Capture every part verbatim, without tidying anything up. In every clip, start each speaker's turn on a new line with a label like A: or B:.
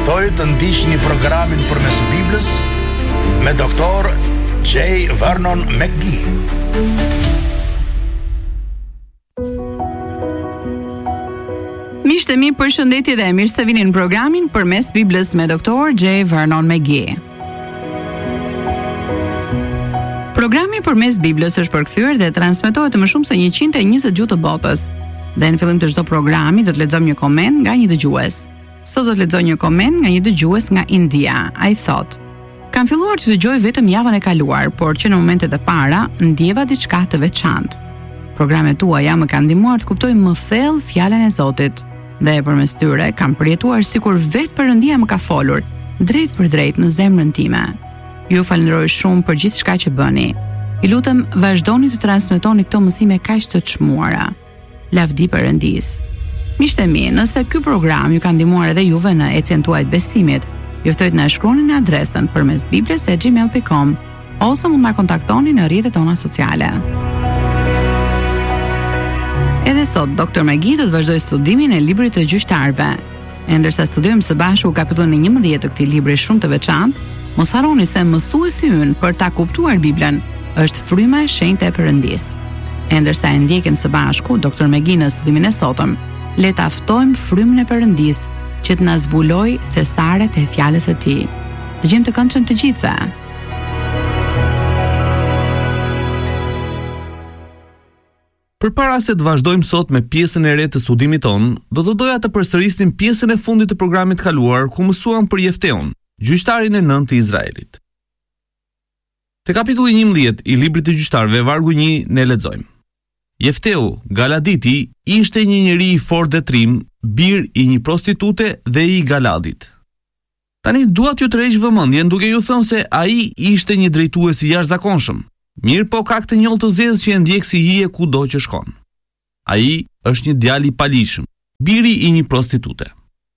A: ftoj të ndiqni programin përmes Biblës me doktor J. Vernon McGee.
B: Miqtë e mi, përshëndetje dhe mirë se vini në programin përmes Biblës me doktor J. Vernon McGee. Programi përmes Biblës është përkthyer dhe transmetohet në më shumë se njëqind e njëzet gjuhë të botës. Dhe në fillim të çdo programi do të lexojmë një koment nga një dëgjues. Sot do të lexoj një koment nga një dëgjues nga India. Ai thotë: "Kam filluar të dëgjoj vetëm javën e kaluar, por që në momentet e para ndjeva diçka të veçantë. Programet tuaja më kanë ndihmuar të kuptoj më thellë fjalën e Zotit, dhe përmes tyre kam përjetuar sikur vetë Perëndia më ka folur drejt për drejt në zemrën time. Ju falenderoj shumë për gjithçka që bëni. Ju lutem, vazhdoni të transmetoni këto mësime kaq të çmuara. Lavdi Perëndis." Miqtë e mi, nëse ky program ju ka ndihmuar edhe juve në ecjen tuaj të besimit, ju ftoj të na shkruani në adresën përmes bibles at gmail dot com ose mund na kontaktoni në rrjetet tona sociale. Edhe sot, doktor McGee do të vazhdoj studimin e librit të gjyqtarëve. E ndërsa studiojmë së bashku kapitullin e njëmbëdhjetë të këtij libri shumë të veçantë, mos harroni se mësuesi ynë për ta kuptuar Biblën është fryma e shenjtë e Perëndis. E ndërsa e ndjekim së bashku doktor McGee në studimin e sotëm, le ta ftojmë frymën e Perëndis që të na zbuloj thesaret e fjalës së Tij. Dëgjojmë të këndshëm të gjitha.
C: Përpara se të vazhdojmë sot me pjesën e re të studimit ton, do të doja të përsërisnim pjesën e fundit të programit kaluar ku mësuam për Jefteun, gjyqtarin e nëntë të Izraelit. Te kapitulli njëmbëdhjetë i librit të gjyqtarëve, vargu një, ne lexojmë: Jefteu, Galaditi, ishte një njeri i fortë dhe trim, bir i një prostitute dhe i Galadit. Tani dua t'ju tërheq vëmendjen duke ju thënë se ai ishte një drejtues i jashtëzakonshëm. Mirë po ka këtë njollë të zezë që e ndjek si hije kudo që shkon. Ai është një djalë i palishëm, biri i një prostitute.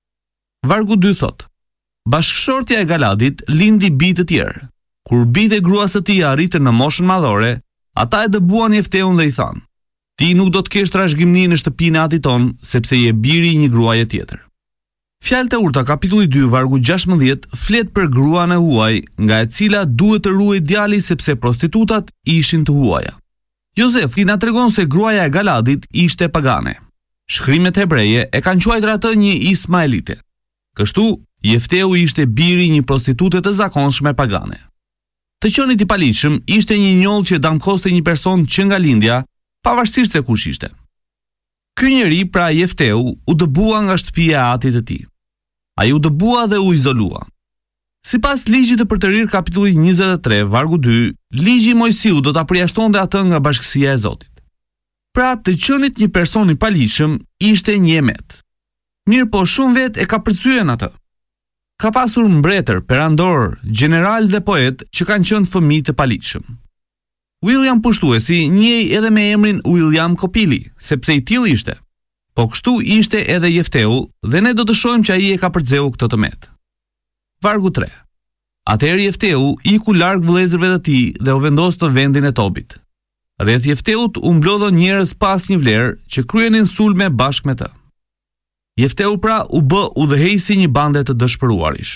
C: Vargu dy thot: Bashkëshortja e Galadit lindi bi të tjerë. Kur bitë e gruas së tij arritën në moshën madhore, ata e dëbuan Jefteun dhe i thanë: Ti nuk do të kesh trashëgimni në shtëpinë e atit ton, sepse je biri i një gruaje tjetër. Fjalët e urta kapitulli dy vargu gjashtëmbëdhjetë flet për gruan e huaj, nga e cila duhet të ruhej djali sepse prostitutat ishin të huaja. Jozef i na tregon se gruaja e Galadit ishte pagane. Shkrimet hebreje e kanë quajtur atë një ismaelite. Kështu, Jefteu ishte biri i një prostitute të zakonshme pagane. Të qenit i palishëm ishte një njollë që damkoste një person që nga lindja, pavarësisht se kush ishte. Ky njeri, pra Jefteu, u dëbua nga shtëpia e atit të tij. Ai u dëbua dhe u izolua. Sipas ligjit të përtërir kapitulli njëzet e tre, vargu dy, ligji i Mojsiut do ta përjashtonte atë nga bashkësia e Zotit. Pra, të qenit një person i palishëm ishte një emet. Mirë po shumë vet e ka përcyen atë. Ka pasur mbretër, perandor, general dhe poet që kanë qenë fëmijë të palishëm. William Pushtuesi njej edhe me emrin William Kopili, sepse i tillë ishte. Po kështu ishte edhe Jefteu dhe ne do të shohim që ai e ka përcjell këtë tëmet. Vargu tre. Atëherë Jefteu iku larg vëllezërve të tij dhe u vendos në vendin e Tobit. Rreth Jefteut u mblodhën njerëz pas një vlerë që kryenin sulme bashkë me të. Jefteu pra u bë udhëheqësi një bande të dëshpëruarish.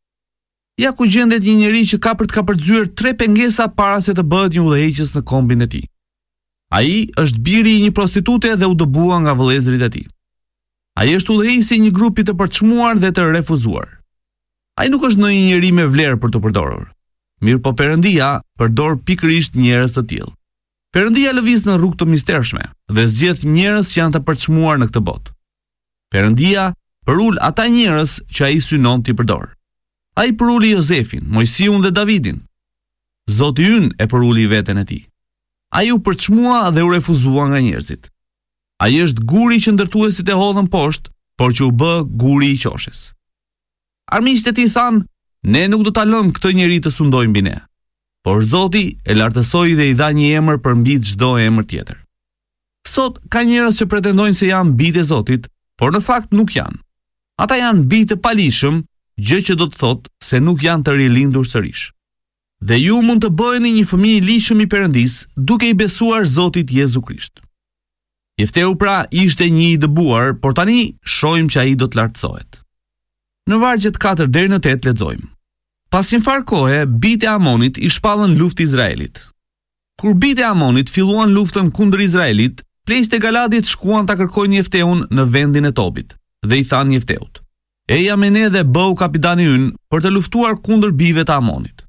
C: Ja ku gjendet një njeri që ka për të ka përdzyer tre pengesa para se të bëhet një udhëheqës në kombin e tij. Ai është biri i një prostitute dhe u dëbua nga vëllezërit e tij. Ai është udhëheqësi i një grupi të përçmuar dhe të refuzuar. Ai nuk është ndonjë njeri me vlerë për të përdorur. Mirë po Perëndia përdor pikërisht njerëz të tillë. Perëndia lëviz në rrugë të mistershme dhe zgjedh njerëz që janë të përçmuar në këtë botë. Perëndia përul ata njerëz që ai synon t'i përdor. Ai përuli Jozefin, Mojsiun dhe Davidin. Zoti ynë e përuli veten e tij. Ai u përçmua dhe u refuzua nga njerëzit. Ai është guri që ndërtuesit e hodhën poshtë, por që u bë guri i qoshes. Armiqtë e tij thanë: Ne nuk do ta lëmë këtë njeri të sundojë mbi ne. Por Zoti e lartësoi dhe i dha një emër përmbi çdo emër tjetër. Sot ka njerëz që pretendojnë se janë bijtë e Zotit, por në fakt nuk janë. Ata janë bijtë të palishëm, gjë që do të thotë se nuk janë të rilindur sërish. Dhe ju mund të bëheni një fëmijë i lishëm i Perëndis duke i besuar Zotit Jezu Krisht. Jefteu pra ishte një i dëbuar, por tani shohim që ai do të lartësohet. Në vargjet katër deri në tetë lexojmë: Pas një farë kohe, bijtë e Amonit i shpallën luftë Izraelit. Kur bijtë e Amonit filluan luftën kundër Izraelit, pleqtë e Galadit shkuan ta kërkojnë Jefteun në vendin e Tobit dhe i thanë Jefteut: Eja me ne dhe bëu kapitani ynë për të luftuar kundër bijve të Amonit.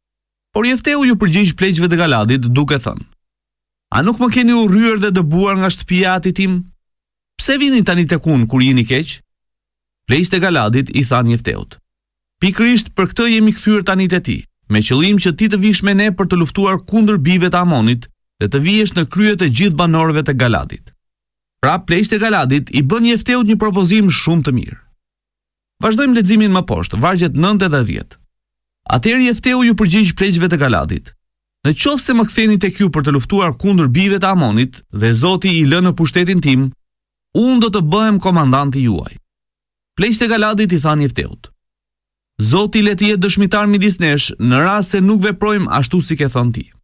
C: Por Jefteu ju përgjigj pleqëve të Galadit duke thënë: A nuk më keni urryer dhe dëbuar nga shtëpia e atit tim? Pse vini tani tek unë kur jeni keq? Pleqët e Galadit i thanë Jefteut: Pikërisht për këtë jemi kthyer tani te ti, me qëllim që ti të vish me ne për të luftuar kundër bijve të Amonit dhe të vihesh në kryet e gjithë banorëve të Galadit. Pra pleqët e Galadit i bën Jefteut një propozim shumë të mirë. Vazhdojmë leximin më poshtë, vargjet nëntë dhe dhjetë. Atëherë Jefteu ju përgjigj pleqëve të Galadit: Në qoftë se më ktheni tek ju për të luftuar kundër bijve të Amonit dhe Zoti i lë në pushtetin tim, unë do të bëhem komandanti juaj. Pleqët e Galadit i thanë Jefteut: Zoti le të jetë dëshmitar midis nesh në rast se nuk veprojmë ashtu si ke thënë ti.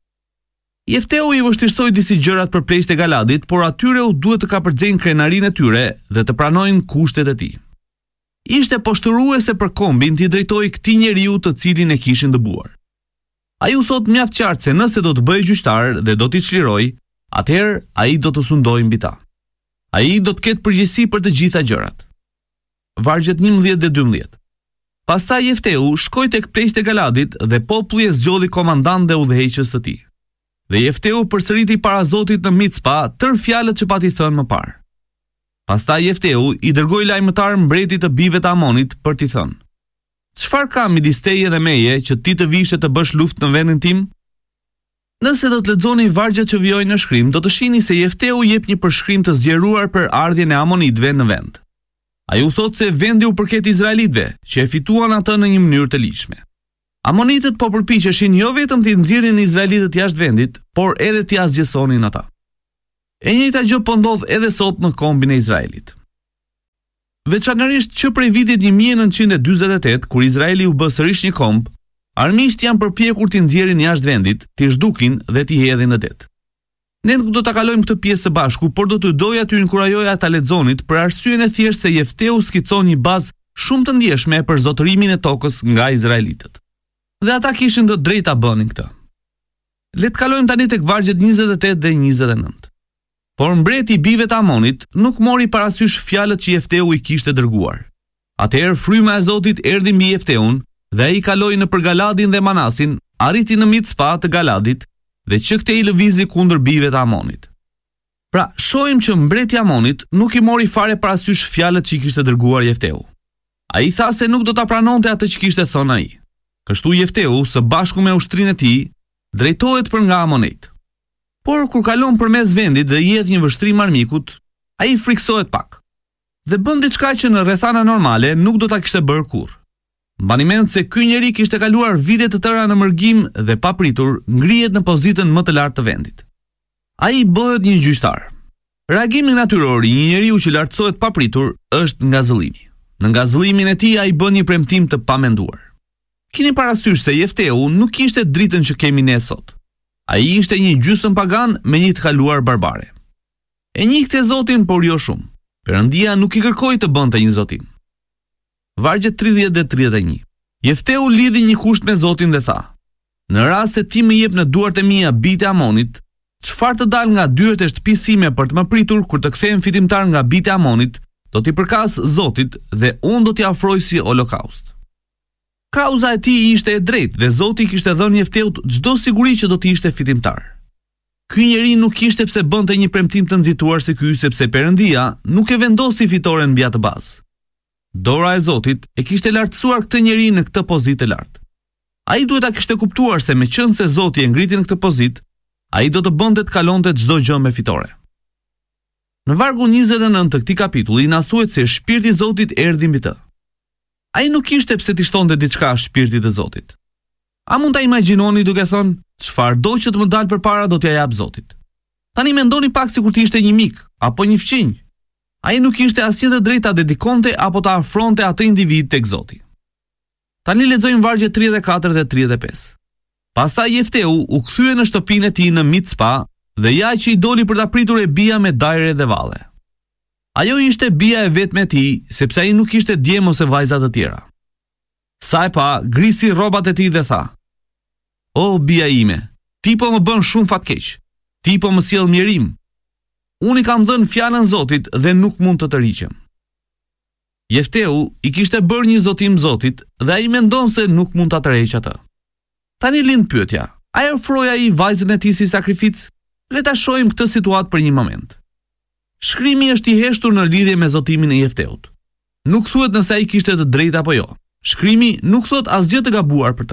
C: Jefteu i vështirësoi disi gjërat për pleqët e Galadit, por atyre u duhet të kapërcejnë krenarinë e tyre dhe të pranojnë kushtet e tij. Ishte poshtëruese për kombin t'i drejtoi këtij njeriu të cilin e kishin dëbuar. Ai u thot mjaft qartë se nëse do të bëhej gjyqtar dhe do t'i çliroj, atëherë ai do të sundojë mbi ta. Ai do të ketë përgjegjësi për të gjitha gjërat. Vargjet njëmbëdhjetë dhe dymbëdhjetë. Pastaj Jefteu shkoi tek pleqët e Galadit dhe populli e zgjodhi komandant dhe udhëheqës të tij. Dhe Jefteu përsëriti para Zotit në Micpa tërë fjalët që pati thënë më parë. Pastaj Jefteu i dërgoi lajmëtar mbretit të bijve të Amonit për t'i thënë: Çfarë ka midis teje dhe meje që ti të vish të bësh luftë në vendin tim? Nëse do të lexoni vargjet që vijojnë në shkrim, do të shihni se Jefteu jep një përshkrim të zgjeruar për ardhjen e Amonitëve në vend. Ai u thot se vendi u përket Izraelitëve, që e fituan atë në një mënyrë të ligjshme. Amonitët po përpiqeshin jo vetëm të nxjerrin Izraelitët jashtë vendit, por edhe t'i asgjësonin ata. E njëjta gjë po ndodh edhe sot në kombin e Izraelit. Veçanërisht që prej vitit një mijë e nëntëqind e dyzet e tetë, kur Izraeli u bë sërish një komb, armiqt janë përpjekur t'i nxjerrin jashtë vendit, t'i zhdukin dhe t'i hedhin në det. Ne nuk do ta kalojmë këtë pjesë së bashku, por do t'ju doja t'ju inkurajoja ta lexonit për arsyeën e thjeshtë se Jefteu skicon një bazë shumë të ndjeshme për zotërimin e tokës nga izraelitët. Dhe ata kishin të drejtë ta bënin këtë. Le të kalojmë tani tek vargjet njëzet e tetë dhe njëzet e nëntë. Por mbreti i bijve të Amonit nuk mori parasysh fjalët që Jefteu i kishte dërguar. Atëherë fryma e Zotit erdhi mbi Jefteun dhe ai kaloi nëpër Galadin dhe Manasin, arriti në Micpa të Galadit dhe që këtej lëvizi kundër bijve të Amonit. Pra, shohim që mbreti i Amonit nuk i mori fare parasysh fjalët që i kishte dërguar Jefteu. Ai tha se nuk do ta pranonte atë që kishte thënë ai. Kështu Jefteu, së bashku me ushtrinë e tij, drejtohet për nga Amonit. Por kur kalon përmes vendit dhe i jep një vështrim armikut, ai friksohet pak dhe bën diçka që në rrethana normale nuk do ta kishte bërë kurrë. Mbani mend se ky njeri kishte kaluar vite të tëra në mërgim dhe papritur ngrihet në pozitën më të lartë të vendit. Ai bëhet një gjyqtar. Reagimi natyror i një njeriu që lartësohet papritur është ngazëllimi. Në ngazëllimin e tij ai bën një premtim të pamenduar. Keni parasysh se Jefteu nuk kishte dritën që kemi ne sot. Ai ishte një gjysmë pagan me një të kaluar barbare. E njihte Zotin, por jo shumë. Perëndia nuk i kërkoi të bënte një zotim. Vargjet tridhjetë dhe tridhjetë e një. Jefteu lidhi një kusht me Zotin dhe tha: Në rast se ti më jep në duart e mia bijtë e Amonit, çfarë të dal nga dyert e shtëpisë sime për të më pritur kur të kthehem fitimtar nga bijtë e Amonit, do t'i përkas Zotit dhe unë do t'i afroj si holokaust. Kauza e tij ishte e drejtë dhe Zoti kishte dhënë Jefteut çdo siguri që do të ishte fitimtar. Ky njeri nuk kishte pse bënte një premtim të nxituar se ky, sepse Perëndia nuk e vendosi fitoren mbi atë bazë. Dora e Zotit e kishte lartësuar këtë njeri në këtë pozitë të lartë. Ai duhet ta kishte kuptuar se meqense Zoti e ngriti në këtë pozitë, ai do të bënte të kalonte çdo gjë me fitore. Në vargu njëzet e nëntë të këtij kapitulli na thuhet se shpirti i Zotit erdhi mbi të. Ai nuk kishte pse t'i shtonte diçka shpirtit të Zotit. A mund ta imagjinoni duke thënë, çfarëdo që të më dalë përpara do t'ia jap Zotit. Tani mendoni pak sikur të ishte një mik apo një fqinj. Ai nuk kishte asnjë të drejtë ta dedikonte apo ta afronte atë individ tek Zoti. Tani lexojmë vargjet tridhjetë e katër dhe tridhjetë e pesë. Pastaj Jefteu u kthye në shtëpinë e tij në Micpa dhe ja që i doli për ta pritur e bija me dajre dhe valle. Ajo ishte bia e vetme e tij, sepse ai nuk kishte djem ose vajza të tjera. Sa e pa, grisi rrobat e tij dhe tha: "O bia ime, ti po më bën shumë fatkeq. Ti po më sjell mjerim. Unë i kam dhënë fjalën Zotit dhe nuk mund të të riqem." Jefteu i kishte bërë një zotim Zotit dhe ai mendon se nuk mund ta tërheqë atë. Tani lind pyetja: a e ofroi ai vajzën e tij si sakrificë? Le ta shohim këtë situatë për një moment. Shkrimi është i heshtur në lidhje me zotimin e Jefteut. Nuk thuhet nëse ai kishte të drejtë apo jo. Shkrimi nuk thot asgjë të gabuar për të.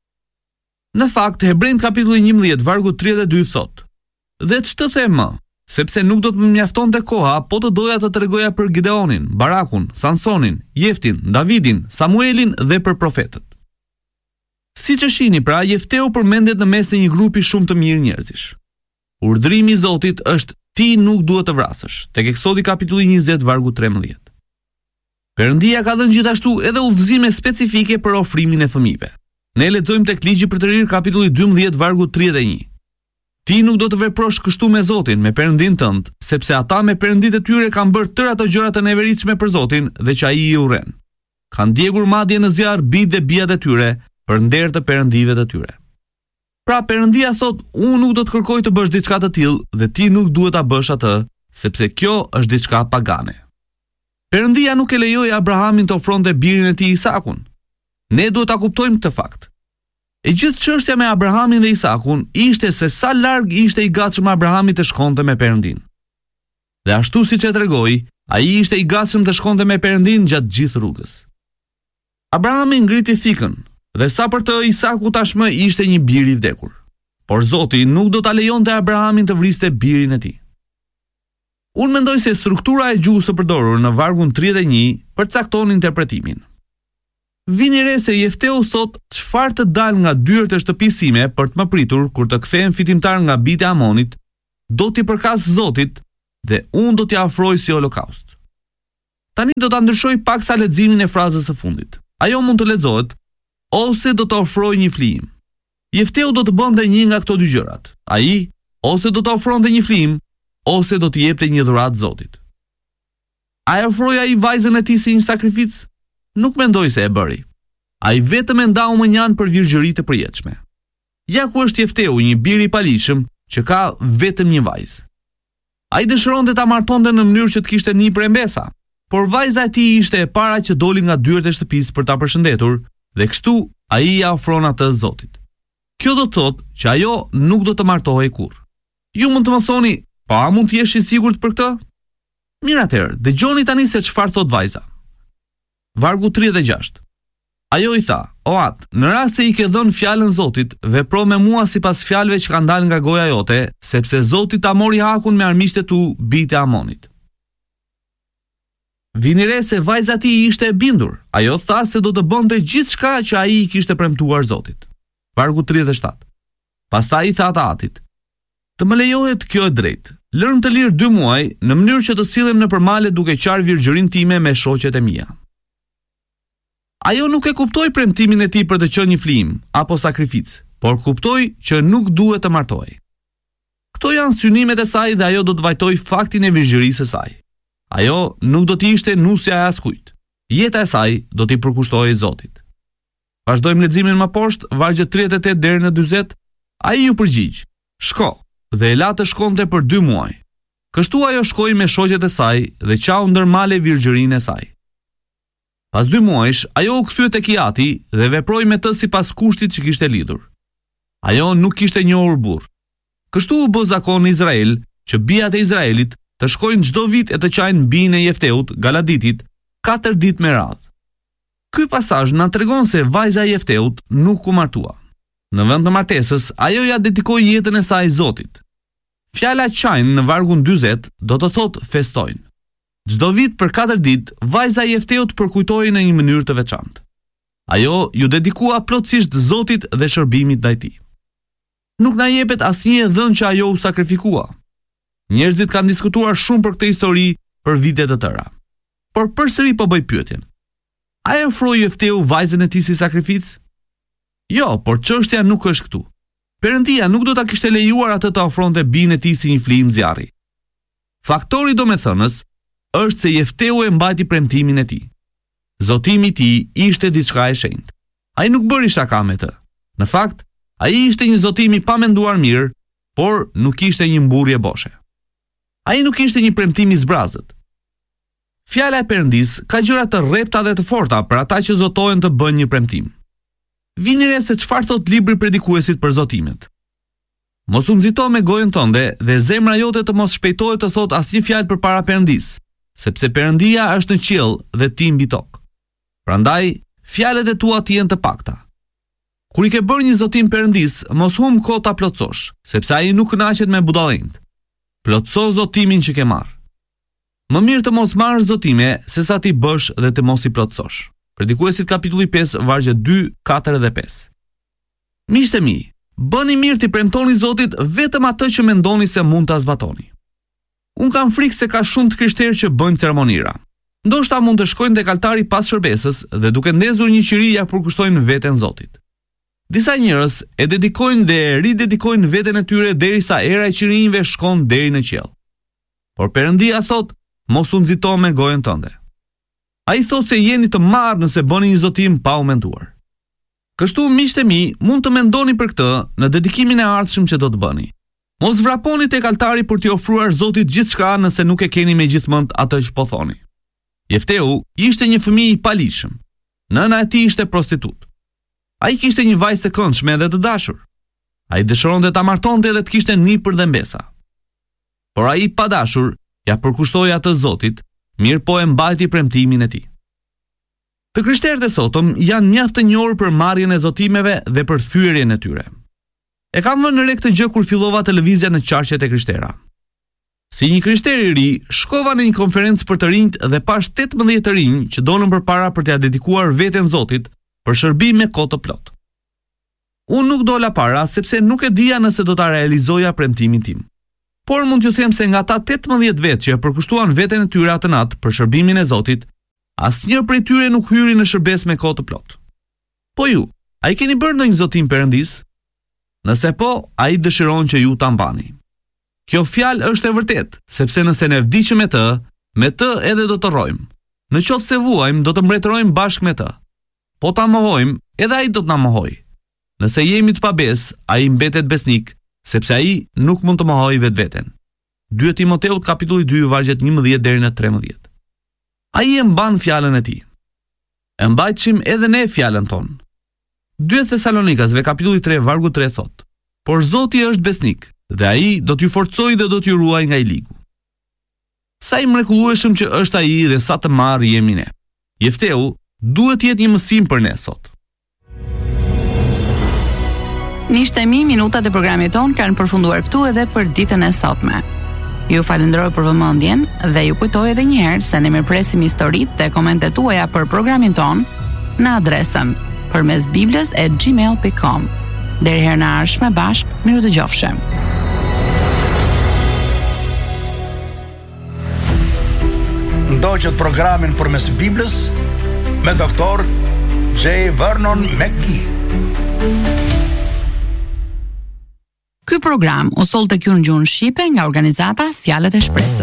C: Në fakt, Hebrejt kapitulli njëmbëdhjetë vargu tridhjetë e dy thot: "Dhe ç'të them më, sepse nuk do të më mjaftonte koha, po të doja të tregoja për Gideonin, Barakun, Sansonin, Jeftin, Davidin, Samuelin dhe për profetët." Siç e shihni, pra, Jefteu përmendet në mes të një grupi shumë të mirë njerëzish. Urdhrimi i Zotit është: ti nuk duhet të vrasësh, tek Eksodi kapitulli njëzet vargu trembëdhjetë. Perëndia ka dhënë gjithashtu edhe udhëzime specifike për ofrimin e fëmijëve. Ne lexojmë tek Ligji për të rirë kapitulli dymbëdhjetë vargu tridhjetë e një. Ti nuk do të veprosh kështu me Zotin, me Perëndin tënd, sepse ata me perënditë e tyre kanë bërë tërë ato gjëra të neveritshme për Zotin dhe që ai i urren. Kanë djegur madje në zjarr bijt dhe bijat e tyre për nder të perëndive të tyre. Pra Perëndia thot: unë nuk do të kërkoj të bësh diçka të tillë dhe ti nuk duhet ta bësh atë, sepse kjo është diçka pagane. Perëndia nuk e lejoi Abrahamin të ofronte birin e tij Isakun. Ne duhet ta kuptojmë këtë fakt. E gjithë çështja me Abrahamin dhe Isakun ishte se sa larg ishte i gatshëm Abrahami të shkonte me Perëndin. Dhe ashtu siç e tregoi, ai ishte i gatshëm të shkonte me Perëndin gjatë gjithë rrugës. Abrahami ngriti thikën, dhe sa për të Isaku tashmë ishte një bir i vdekur. Por Zoti nuk do ta lejonte Abrahamin të vriste birin e tij. Unë mendoj se struktura e gjuhës së përdorur në vargun tridhjetë e një përcakton interpretimin. Vini re se Jefteu thot çfarë të dal nga dyert e shtëpisë sime për të më pritur kur të kthehen fitimtar nga bijtë e Amonit, do t'i përkas Zotit dhe unë do t'i afroj si holokaust. Tani do ta ndryshoj paksa leximin e frazës së fundit. Ajo mund të lexohet: ose do të ofroj një flijim. Jefteu do të bënte një nga këto dy gjërat. Ai ose do të ofronte një flijim, ose do t'i jepte një dhuratë Zotit. A e ofroi ai vajzën e tij si një sakrificë? Nuk mendoj se e bëri. Ai vetëm e ndau mënjan për virgjëri të përjetshme. Ja ku është Jefteu, një bir i palishëm që ka vetëm një vajzë. Ai dëshironte ta martonte në mënyrë që të kishte një prembesa, por vajza e tij ishte e para që doli nga dyert e shtëpisë për ta përshëndetur, dhe kështu ai ia ofron atë Zotit. Kjo do të thotë që ajo nuk do të martohej kurrë. Ju mund të më thoni: "Po a mund të jesh i sigurt për këtë?" Mirë atëherë, dëgjoni tani se çfarë thot vajza. Vargu tridhjetë e gjashtë. Ajo i tha: "O At, në rast se i ke dhënë fjalën Zotit, vepro me mua sipas fjalëve që kanë dalë nga goja jote, sepse Zoti ta mori hakun me armiqtë e tu, bijtë e Amonit." Vini re se vajza e tij ishte e bindur. Ajo tha se do të bënte gjithçka që ai i kishte premtuar Zotit. Vargu tridhjetë e shtatë. Pastaj i tha Atit: "Të më lejohet kjo e drejtë. Lërm të lirë dy muaj në mënyrë që të sillim nëpër male duke qarë virgjërinë time me shoqet e mia." Ajo nuk e kuptoi premtimin e tij për të qenë një flijim apo sakrificë, por kuptoi që nuk duhet të martohej. Kto janë synimet e saj dhe ajo do të vajtoi faktin e virgjërisë së saj. Ajo nuk do të ishte nusja e askujt. Jeta e saj do t'i përkushtohej Zotit. Vazhdojmë leximin më poshtë, vargjet tridhjetë e tetë deri në dyzet. Ai ju përgjigj: "Shko." Dhe e la të shkonte për dy muaj. Kështu ajo shkoi me shoqet e saj dhe qau ndërmale virgjërinë e saj. Pas dy muajsh, ajo u kthye tek Ati dhe veproi me të sipas kushtit që kishte lidhur. Ajo nuk kishte njohur burr. Kështu u bë zakon në Izrael që bijat e Izraelit të shkojnë çdo vit e të qajnë bijin e Jefteut, Galaditit, katër ditë me radhë. Ky pasazh na tregon se vajza e Jefteut nuk u martua. Në vend të martesës, ajo ja dedikoi jetën e saj Zotit. Fjala qajnë në vargun dyzet do të thotë festojnë. Çdo vit për katër ditë, vajza e Jefteut përkujtoi në një mënyrë të veçantë. Ajo ju dedikua plotësisht Zotit dhe shërbimit ndaj tij. Nuk na jepet asnjë dhënë që ajo u sakrifikua. Njerëzit kanë diskutuar shumë për këtë histori për vite të tëra. Por përsëri po bëj pyetjen: a e ofroi Jefteu vajzën e tij si sakrificë? Jo, por çështja nuk është këtu. Perëndia nuk do ta kishte lejuar atë të ofronte bijin e tij si një flijim zjarri. Faktori domethënës është se Jefteu e mbajti premtimin e tij. Zotimi i tij ishte diçka e shenjtë. Ai nuk bëri shaka me të. Në fakt, ai ishte një zotim i pamenduar mirë, por nuk ishte një mburrje boshe. Ai nuk ishte një premtim i zbrazët. Fjala e Perëndis ka gjëra të rrepta dhe të forta për ata që zotohen të bëjnë një premtim. Vini re se çfarë thot libri predikuesit për zotimet. Mos u nxito me gojën tënde dhe zemra jote të mos shpejtohet të thot asnjë fjalë përpara Perëndis, sepse Perëndia është në qiell dhe ti mbi tokë. Prandaj, fjalët e tua të jenë të pakta. Kur i ke bërë një zotim Perëndis, mos hum kohë ta plotësosh, sepse ai nuk kënaqet me budallënjt. Plotëso zotimin që ke marrë. Më mirë të mos marrësh zotime se sa ti bësh dhe të mos i plotësosh. Predikuesit kapitulli pesë, vargje dy, katër dhe pesë. Miqtë mi, bëni mirë të premtoni Zotit vetëm atë që mendoni se mund ta zbatoni. Un kam frikë se ka shumë të krishterë që bëjnë ceremonira. Ndoshta mund të shkojnë tek altari pas shërbesës dhe duke ndezur një qiri ja përkushtojnë veten Zotit. Disa njerëz e dedikojnë dhe e ridedikojnë veten e tyre derisa era e qirinjve shkon deri në qiell. Por Perëndia thot, mos u nxito me gojën tënde. Ai thot se jeni të marrë nëse bëni një zotim pa u menduar. Kështu miqtë mi, mund të mendoni për këtë në dedikimin e ardhshëm që do të bëni. Mos vraponi tek altari për t'i ofruar Zotit gjithçka nëse nuk e keni me gjithmonë atë që po thoni. Jefteu ishte një fëmijë i paligjshëm. Nëna e tij ishte prostitut. Ai kishte një vajzë të këndshme dhe të dashur. Ai dëshironte ta martonte dhe të kishte nipër dhe mbesa. Por ai pa dashur ja përkushtoi atë Zotit, mirë po e mbajti premtimin e tij. Të krishterët e sotëm janë mjaft të njohur për marrjen e zotimeve dhe për thyerjen e tyre. E kam vënë re këtë gjë kur fillova televizja në qarqet e krishtera. Si një krishter i ri, shkova në një konferencë për të rinjt dhe pash tetëmbëdhjetë të rinj që dolën përpara për t'ia dedikuar veten Zotit për shërbim me kohë të plot. Unë nuk dola para sepse nuk e dija nëse do ta realizoja premtimin tim. Por mund t'ju them se nga ata tetëmbëdhjetë vetë që e përkushtuan veten e tyre atë natë për shërbimin e Zotit, asnjë prej tyre nuk hyri në shërbes me kohë të plot. Po ju, a i keni bërë ndonjë zotim Perëndis? Nëse po, a i dëshiron që ju ta mbani. Kjo fjalë është e vërtet, sepse nëse ne vdiqëm me të, me të edhe do të rrojmë. Në qoftë se vuajmë, do të mbretërojmë bashkë me të. Po ta mohojmë, edhe ai do të na mohojë. Nëse jemi të pabes, ai mbetet besnik, sepse ai nuk mund të mohojë vetveten. dy Timoteut kapitulli dy vargjet njëmbëdhjetë deri në tretëmbëdhjetë. Ai e mban fjalën e tij. E mbajtshim edhe ne fjalën tonë. dy Thesalonikasve kapitulli tre vargu tre thot: Por Zoti është besnik, dhe ai do t'ju forcojë dhe do t'ju ruajë nga i ligu. Sa i mrekullueshëm që është ai dhe sa të marrë jemi ne. Jefteu duhet të jetë një mësim për ne sot.
B: Miqtë e mi, minutat e programit ton kanë përfunduar këtu edhe për ditën e sotme. Ju falenderoj për vëmendjen dhe ju kujtoj edhe një herë se ne mirpresim historitë dhe komentet tuaja për programin ton në adresën përmesbibles e gmail dot com. Deri herë në ardhshme bashk, miru të gjofshëm.
A: Ndoqët programin përmes Biblës me doktor J. Vernon McGee.
B: Ky program u soll tek ju në gjuhën shqipe nga organizata Fjalët e Shpresës.